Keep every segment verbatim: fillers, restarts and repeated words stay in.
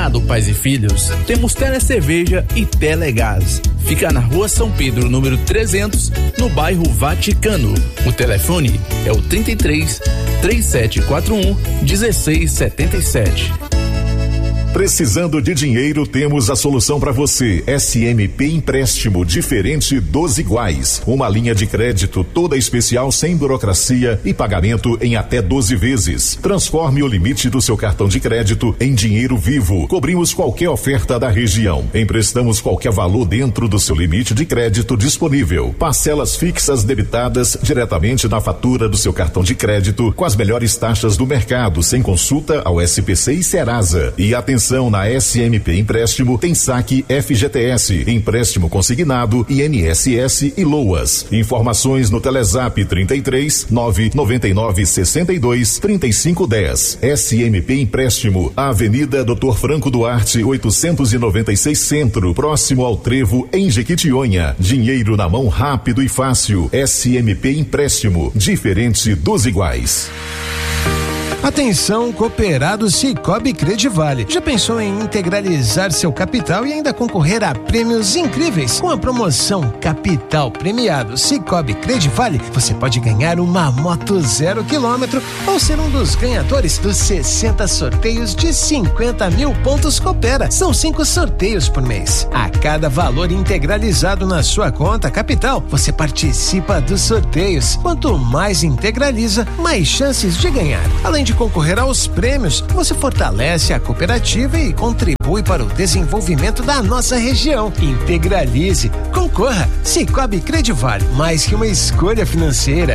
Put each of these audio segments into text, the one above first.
Cuidado, pais e filhos. Temos Telecerveja e Telegás. Fica na Rua São Pedro, número trezentos, no bairro Vaticano. O telefone é o trinta e três, três sete quatro um, um seis sete sete. Precisando de dinheiro, temos a solução para você. S M P Empréstimo, diferente dos iguais. Uma linha de crédito toda especial, sem burocracia e pagamento em até doze vezes. Transforme o limite do seu cartão de crédito em dinheiro vivo. Cobrimos qualquer oferta da região. Emprestamos qualquer valor dentro do seu limite de crédito disponível. Parcelas fixas debitadas diretamente na fatura do seu cartão de crédito, com as melhores taxas do mercado, sem consulta ao S P C e Serasa. E atenção, na S M P Empréstimo tem saque F G T S, empréstimo consignado, I N S S e LOAS. Informações no Telezap trinta e três, nove noventa e nove, sessenta e dois, trinta e cinco dez. S M P Empréstimo, Avenida doutor Franco Duarte, oitocentos e noventa e seis Centro, próximo ao Trevo, em Jequitinhonha. Dinheiro na mão rápido e fácil. S M P Empréstimo, diferente dos iguais. Atenção, cooperado Cicobi Credivale. Já pensou em integralizar seu capital e ainda concorrer a prêmios incríveis? Com a promoção Capital Premiado Cicobi Credivale, você pode ganhar uma moto zero quilômetro ou ser um dos ganhadores dos sessenta sorteios de cinquenta mil pontos Coopera. São cinco sorteios por mês. A cada valor integralizado na sua conta Capital, você participa dos sorteios. Quanto mais integraliza, mais chances de ganhar. Além de concorrer aos prêmios, você fortalece a cooperativa e contribui para o desenvolvimento da nossa região. Integralize, concorra. Cicobi Credivale, mais que uma escolha financeira.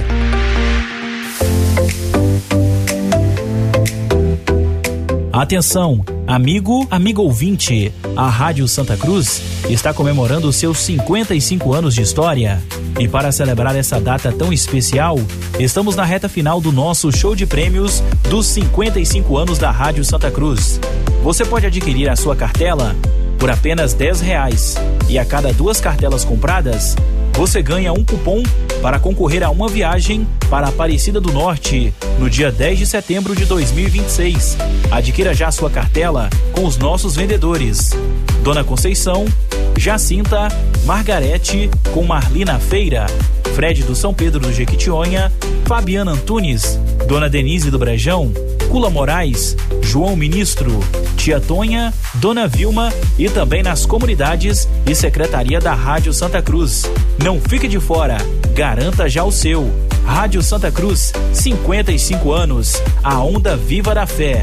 Atenção, amigo, amigo ouvinte, a Rádio Santa Cruz está comemorando seus cinquenta e cinco anos de história. E para celebrar essa data tão especial, estamos na reta final do nosso show de prêmios dos cinquenta e cinco anos da Rádio Santa Cruz. Você pode adquirir a sua cartela por apenas dez reais e a cada duas cartelas compradas, você ganha um cupom para concorrer a uma viagem para a Aparecida do Norte no dia dez de setembro de dois mil e vinte e seis. Adquira já sua cartela com os nossos vendedores: Dona Conceição, Jacinta, Margarete com Marlina Feira, Fred do São Pedro do Jequitinhonha, Fabiana Antunes, Dona Denise do Brejão, Cula Moraes, João Ministro, Tia Tonha, Dona Vilma e também nas comunidades e secretaria da Rádio Santa Cruz. Não fique de fora, garanta já o seu. Rádio Santa Cruz, cinquenta e cinco anos, a onda viva da fé.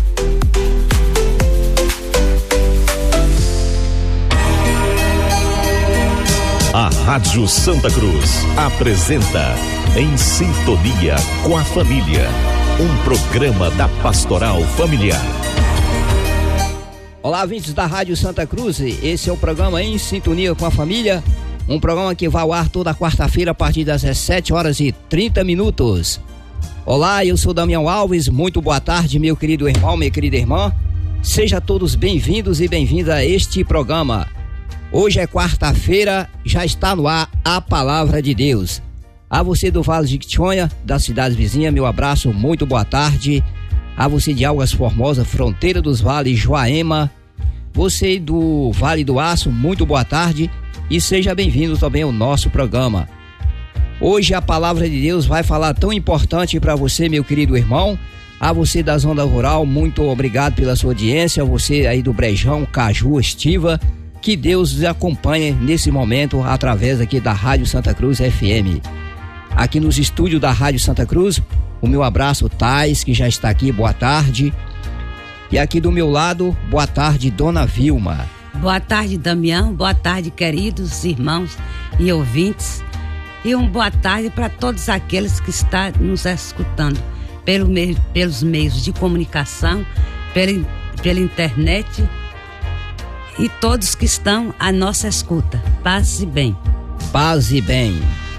A Rádio Santa Cruz apresenta Em Sintonia com a Família, um programa da Pastoral Familiar. Olá, ouvintes da Rádio Santa Cruz, esse é o programa Em Sintonia com a Família, um programa que vai ao ar toda quarta-feira a partir das dezessete horas e trinta minutos. Olá, eu sou Damião Alves, muito boa tarde, meu querido irmão, minha querida irmã. Sejam todos bem-vindos e bem-vindas a este programa. Hoje é quarta-feira, já está no ar a Palavra de Deus. A você do Vale de Jequitinhonha, das cidades vizinhas, meu abraço, muito boa tarde. A você de Águas Formosas, Fronteira dos Vales, Joaema. Você do Vale do Aço, muito boa tarde e seja bem-vindo também ao nosso programa. Hoje a Palavra de Deus vai falar tão importante para você, meu querido irmão. A você da Zona Rural, muito obrigado pela sua audiência. A você aí do Brejão, Caju, Estiva. Que Deus os acompanhe nesse momento através aqui da Rádio Santa Cruz F M. Aqui nos estúdios da Rádio Santa Cruz, o meu abraço, Tais, que já está aqui, boa tarde. E aqui do meu lado, boa tarde, Dona Vilma. Boa tarde, Damião, boa tarde, queridos irmãos e ouvintes. E uma boa tarde para todos aqueles que estão nos escutando pelo meio, pelos meios de comunicação, pela, pela internet e todos que estão à nossa escuta. Paz e bem. Paz e bem.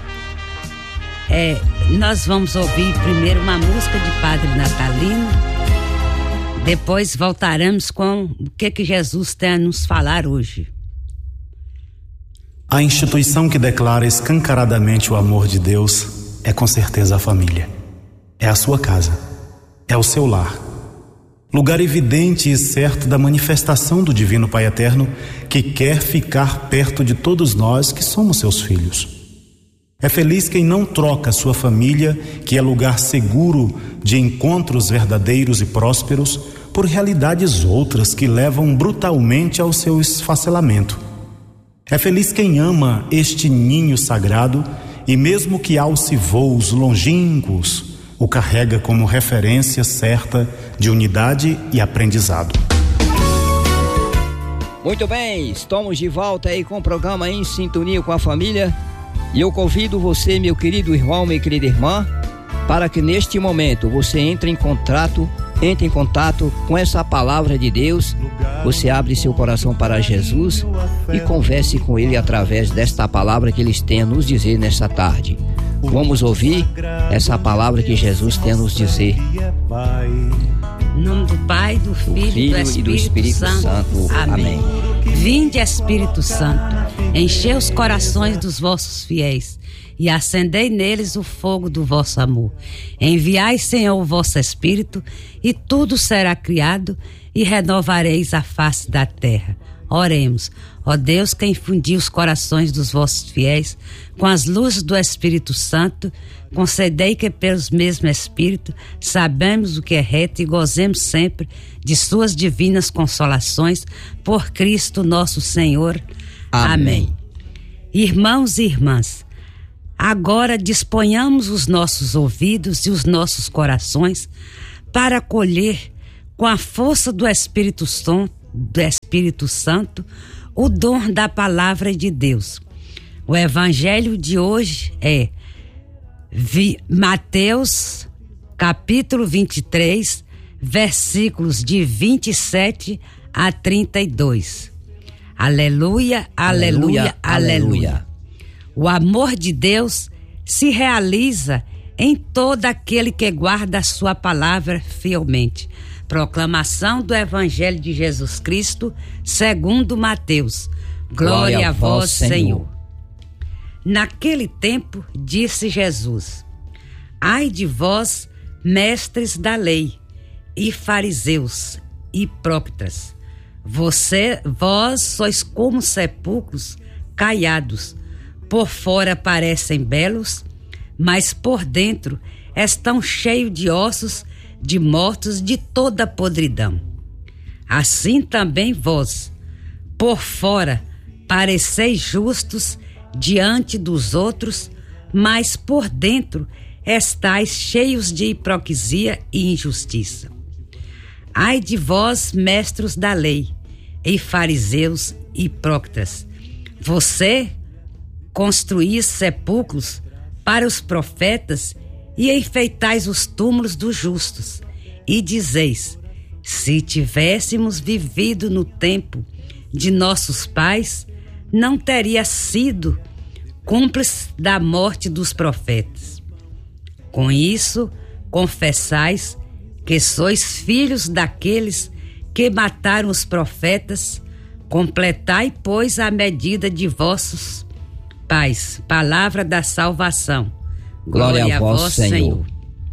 É, nós vamos ouvir primeiro uma música de Padre Natalino, depois voltaremos com o que que Jesus tem a nos falar hoje. A instituição que declara escancaradamente o amor de Deus é com certeza a família. É a sua casa, é o seu lar. lugar evidente e certo da manifestação do Divino Pai Eterno, que quer ficar perto de todos nós que somos seus filhos. É feliz quem não troca sua família, que é lugar seguro de encontros verdadeiros e prósperos, por realidades outras que levam brutalmente ao seu esfacelamento. É feliz quem ama este ninho sagrado e, mesmo que alce voos longínquos, o carrega como referência certa de unidade e aprendizado. Muito bem, estamos de volta aí com o programa Em Sintonia com a Família. E eu convido você, meu querido irmão, minha querida irmã, para que neste momento você entre em contato, entre em contato com essa palavra de Deus. Você abre seu coração para Jesus e converse com Ele através desta palavra que Ele tem a nos dizer nesta tarde. Vamos ouvir essa palavra que Jesus tem a nos dizer. Em nome do Pai, do Filho, Filho do Espírito, e do Espírito Santo. Santo. Amém. Amém. Vinde, Espírito Santo, enchei os corações dos vossos fiéis e acendei neles o fogo do vosso amor. Enviai, Senhor, o vosso Espírito, e tudo será criado, e renovareis a face da terra. Oremos. Ó Deus, que infundiu os corações dos vossos fiéis com as luzes do Espírito Santo, concedei que pelos mesmos Espírito sabemos o que é reto e gozemos sempre de suas divinas consolações, por Cristo nosso Senhor. Amém. Amém. Irmãos e irmãs, agora disponhamos os nossos ouvidos e os nossos corações para acolher com a força do Espírito Santo, do Espírito Santo, o dom da palavra de Deus. O evangelho de hoje é Vi, Mateus, capítulo vinte e três, versículos de vinte e sete a trinta e dois. Aleluia, aleluia, aleluia, aleluia. O amor de Deus se realiza em todo aquele que guarda a sua palavra fielmente. Proclamação do Evangelho de Jesus Cristo, segundo Mateus. Glória, Glória a vós, Senhor. Senhor. Naquele tempo, disse Jesus: ai de vós, mestres da lei, e fariseus, hipócritas, você, vós sois como sepulcros caiados, por fora parecem belos, mas por dentro estão cheios de ossos de mortos de toda podridão. Assim também vós, por fora pareceis justos diante dos outros, mas por dentro estais cheios de hipocrisia e injustiça. Ai de vós, mestres da lei, e fariseus hipócritas, você construís sepulcros para os profetas e enfeitais os túmulos dos justos, e dizeis: se tivéssemos vivido no tempo de nossos pais, não teria sido cúmplice da morte dos profetas. Com isso, confessais que sois filhos daqueles que mataram os profetas. Completai, pois, a medida de vossos pais. Palavra da salvação. Glória, Glória a vós, Senhor. Senhor.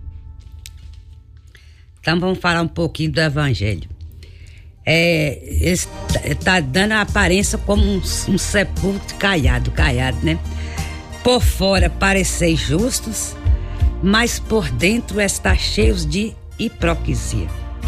Então vamos falar um pouquinho do Evangelho. É, está dando a aparência como um, um sepulcro caiado, caiado, né? Por fora pareceis justos, mas por dentro está cheios de hipocrisia.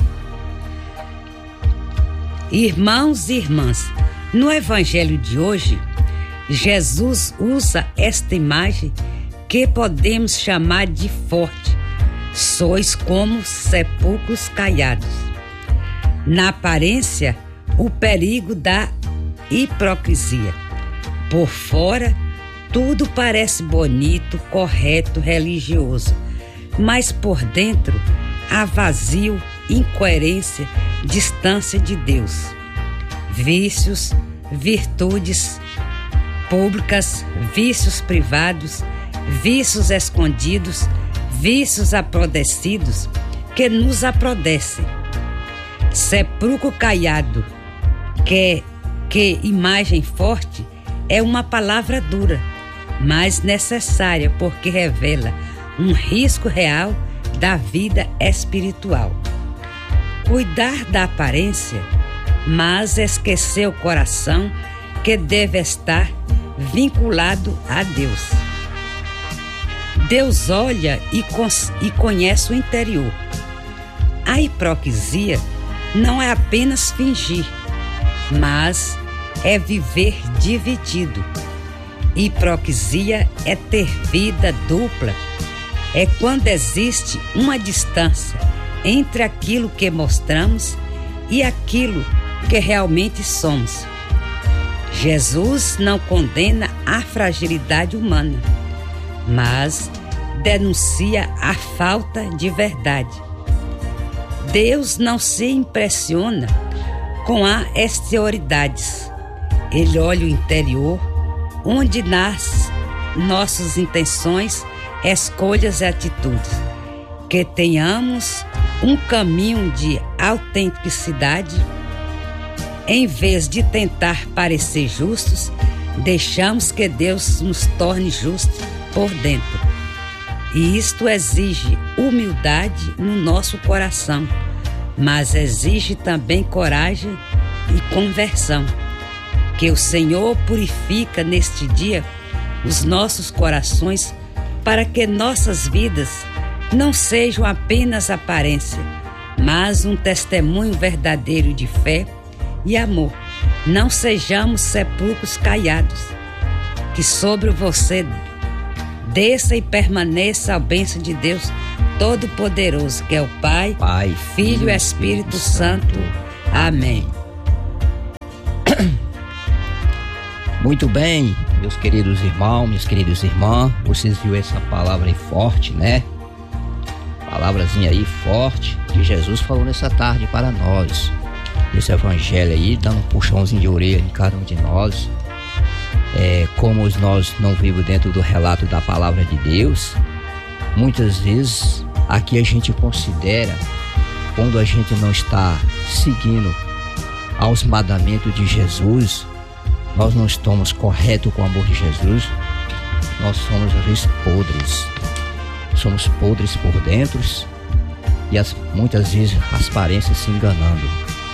Irmãos e irmãs, no Evangelho de hoje, Jesus usa esta imagem que podemos chamar de forte. Sois como sepulcros caiados. Na aparência, o perigo da hipocrisia. Por fora, tudo parece bonito, correto, religioso, mas por dentro há vazio, incoerência, distância de Deus. Vícios, virtudes públicas, vícios privados, vícios escondidos, vícios apodrecidos que nos apodrecem. Sepulcro caiado, que, que imagem forte, é uma palavra dura, mas necessária, porque revela um risco real da vida espiritual. cuidar da aparência, mas esquecer o coração que deve estar vinculado a Deus. Deus olha e, e conhece o interior. A hipocrisia não é apenas fingir, mas é viver dividido. Hipocrisia é ter vida dupla. É quando existe uma distância entre aquilo que mostramos e aquilo que realmente somos. Jesus não condena a fragilidade humana, mas denuncia a falta de verdade. Deus não se impressiona com as exterioridades. Ele olha o interior, onde nascem nossas intenções, escolhas e atitudes. Que tenhamos um caminho de autenticidade. Em vez de tentar parecer justos, deixamos que Deus nos torne justos por dentro. E isto exige humildade no nosso coração, mas exige também coragem e conversão. Que o Senhor purifica neste dia os nossos corações para que nossas vidas não sejam apenas aparência, mas um testemunho verdadeiro de fé e amor. Não sejamos sepulcros caiados. Que sobre você desça e permaneça a bênção de Deus Todo-Poderoso, que é o Pai, Pai Filho e Espírito Santo. Amém. Muito bem, meus queridos irmãos, minhas queridas irmãs, vocês viram essa palavra aí forte, né? Palavrazinha aí forte que Jesus falou nessa tarde para nós. Esse evangelho aí, dando um puxãozinho de orelha em cada um de nós. É, como nós não vivemos dentro do relato da palavra de Deus, muitas vezes aqui a gente considera, quando a gente não está seguindo aos mandamentos de Jesus, nós não estamos corretos com o amor de Jesus, nós somos às vezes podres, somos podres por dentro e as, muitas vezes as aparências se enganando.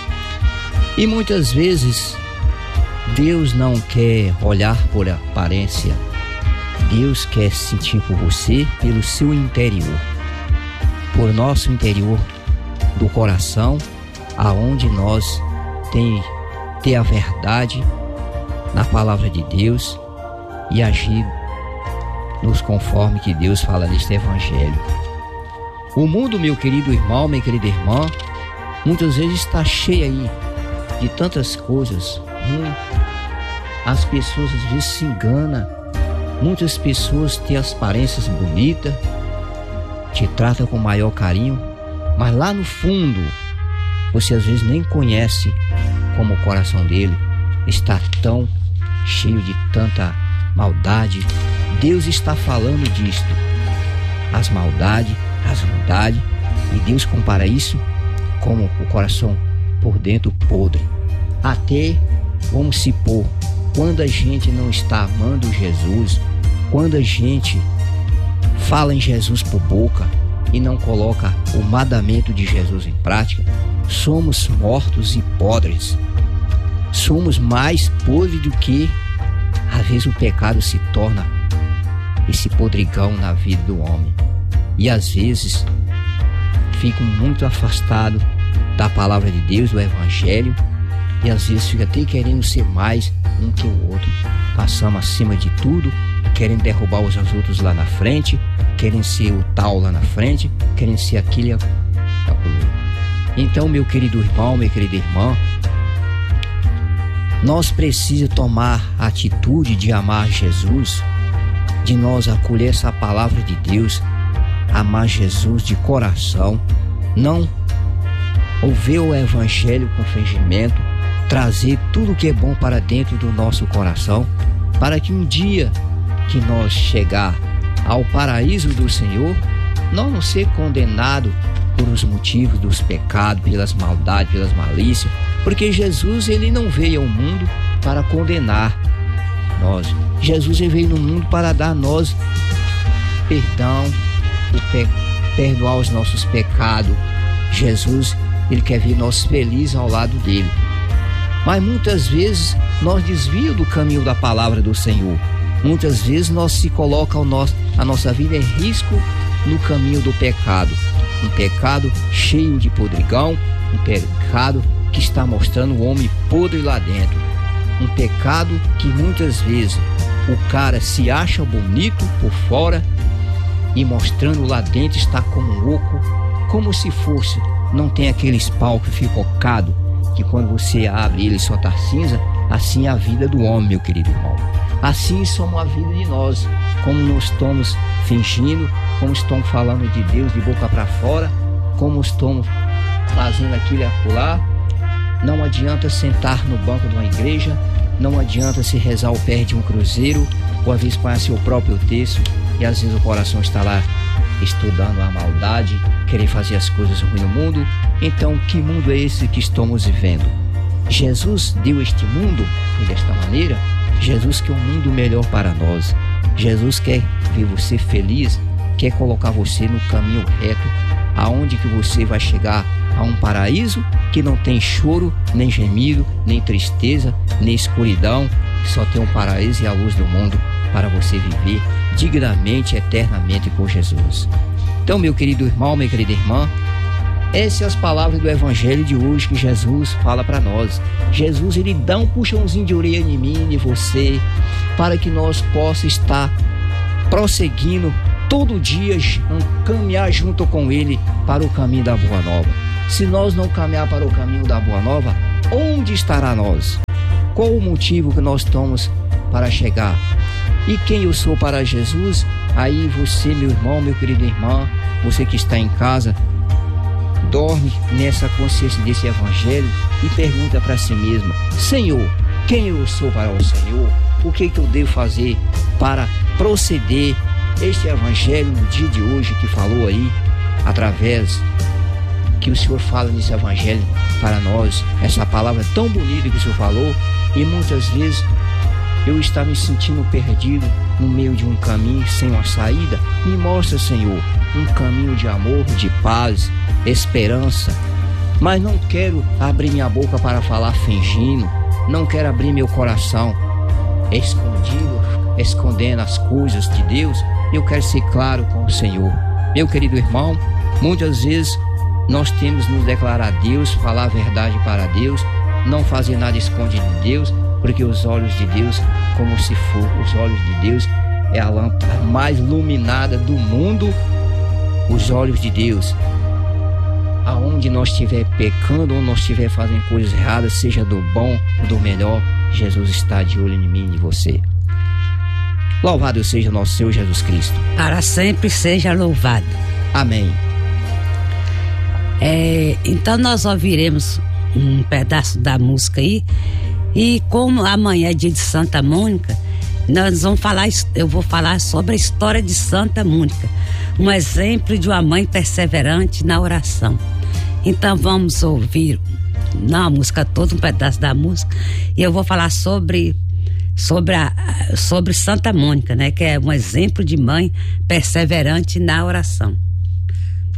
E muitas vezes Deus não quer olhar por aparência, Deus quer sentir por você, pelo seu interior, por nosso interior do coração, aonde nós tem, ter a verdade na palavra de Deus e agir nos conforme que Deus fala neste evangelho. O mundo, meu querido irmão, minha querida irmã, muitas vezes está cheio aí de tantas coisas ruins. As pessoas às vezes se enganam. Muitas pessoas têm as aparências bonitas, te tratam com maior carinho, mas lá no fundo você às vezes nem conhece como o coração dele está tão cheio de tanta maldade. Deus está falando disto, as maldades, as ruindades, e Deus compara isso como o coração por dentro podre. Até, vamos supor, quando a gente não está amando Jesus, quando a gente fala em Jesus por boca e não coloca o mandamento de Jesus em prática, somos mortos e podres. Somos mais podres do que às vezes o pecado se torna esse podrigão na vida do homem. E às vezes fico muito afastado da palavra de Deus, do evangelho, e às vezes fica até querendo ser mais um que o outro. Passamos acima de tudo, querendo derrubar os outros lá na frente, querendo ser o tal lá na frente, querendo ser aquele. Então, meu querido irmão, minha querida irmã, nós precisamos tomar a atitude de amar Jesus, de nós acolher essa palavra de Deus, amar Jesus de coração, não ouvir o evangelho com fingimento, trazer tudo que é bom para dentro do nosso coração, para que um dia que nós chegar ao paraíso do Senhor, nós não ser condenado por os motivos dos pecados, pelas maldades, pelas malícias, porque Jesus ele não veio ao mundo para condenar nós. Jesus ele veio no mundo para dar a nós perdão, pe- perdoar os nossos pecados. Jesus Ele quer ver nós felizes ao lado dele. Mas muitas vezes nós desviamos do caminho da palavra do Senhor. Muitas vezes nós se coloca o nosso, a nossa vida em risco no caminho do pecado. Um pecado cheio de podridão, um pecado que está mostrando o homem podre lá dentro. Um pecado que muitas vezes o cara se acha bonito por fora e mostrando lá dentro está como um oco, como se fosse, não tem aqueles pau que fica ocado, que quando você abre ele só tá cinza. Assim é a vida do homem, meu querido irmão. Assim somos a vida de nós, como nós estamos fingindo, como estamos falando de Deus de boca para fora, como estamos fazendo aquilo e acolá. Não adianta sentar no banco de uma igreja, não adianta se rezar ao pé de um cruzeiro, ou às vezes conhece o próprio texto e às vezes o coração está lá estudando a maldade, querer fazer as coisas ruins no mundo. Então, que mundo é esse que estamos vivendo? Jesus deu este mundo desta maneira. Jesus quer um mundo melhor para nós. Jesus quer ver você feliz, quer colocar você no caminho reto, aonde que você vai chegar a um paraíso que não tem choro, nem gemido, nem tristeza, nem escuridão. Só tem um paraíso e a luz do mundo para você viver dignamente, eternamente com Jesus. Então, meu querido irmão, minha querida irmã, essas são as palavras do evangelho de hoje que Jesus fala para nós. Jesus, ele dá um puxãozinho de orelha em mim e você, para que nós possamos estar prosseguindo todo dia, caminhar junto com ele para o caminho da Boa Nova. Se nós não caminhar para o caminho da Boa Nova, onde estará nós? Qual o motivo que nós estamos para chegar? E quem eu sou para Jesus? Aí você, meu irmão, meu querido irmão, você que está em casa, dorme nessa consciência desse evangelho e pergunta para si mesma: Senhor, quem eu sou para o Senhor? O que, que eu devo fazer para proceder este evangelho no dia de hoje que falou aí, através que o Senhor fala nesse evangelho para nós, essa palavra tão bonita que o Senhor falou. E muitas vezes eu estava me sentindo perdido no meio de um caminho sem uma saída. Me mostra, Senhor, um caminho de amor, de paz, esperança. Mas não quero abrir minha boca para falar fingindo, não quero abrir meu coração escondido, escondendo as coisas de Deus. Eu quero ser claro com o Senhor. Meu querido irmão, muitas vezes nós temos que nos declarar a Deus, falar a verdade para Deus, não fazer nada escondido de Deus, porque os olhos de Deus, como se for, os olhos de Deus é a lâmpada mais iluminada do mundo. Os olhos de Deus, aonde nós estiver pecando, ou nós estiver fazendo coisas erradas, seja do bom ou do melhor, Jesus está de olho em mim e em você. Louvado seja nosso Senhor Jesus Cristo. Para sempre seja louvado. Amém. É, então nós ouviremos um pedaço da música aí. E como amanhã é dia de Santa Mônica, nós vamos falar, eu vou falar sobre a história de Santa Mônica, um exemplo de uma mãe perseverante na oração. Então vamos ouvir, não a música toda, um pedaço da música, e eu vou falar sobre sobre, a, sobre Santa Mônica, né, que é um exemplo de mãe perseverante na oração.